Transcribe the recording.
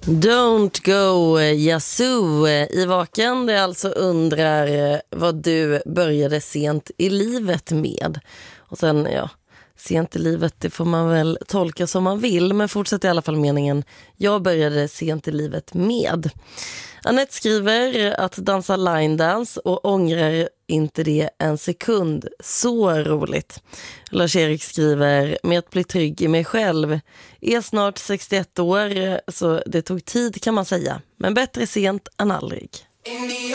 Don't go Yazoo i Vaken. Det alltså undrar vad du började sent i livet med. Och sen, sent i livet, det får man väl tolka som man vill. Men fortsätt i alla fall meningen. Jag började sent i livet med. Annette skriver att dansa line dance och ångrar inte det en sekund. Så roligt. Lars-Erik skriver med att bli trygg i mig själv. Är snart 61 år så det tog tid kan man säga. Men bättre sent än aldrig.